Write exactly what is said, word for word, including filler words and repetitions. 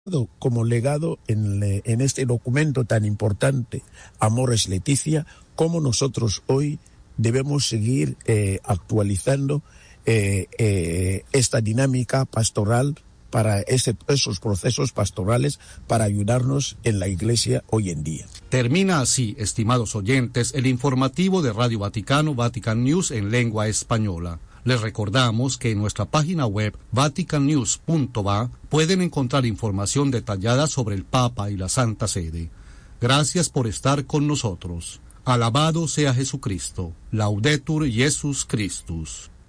como legado en, en este documento tan importante, Amoris Laetitia, cómo nosotros hoy debemos seguir eh, actualizando eh, eh, esta dinámica pastoral para ese, esos procesos pastorales para ayudarnos en la Iglesia hoy en día. Termina así, estimados oyentes, el informativo de Radio Vaticano, Vatican News en lengua española. Les recordamos que en nuestra página web vatican news punto va pueden encontrar información detallada sobre el Papa y la Santa Sede. Gracias por estar con nosotros. Alabado sea Jesucristo. Laudetur Jesus Christus.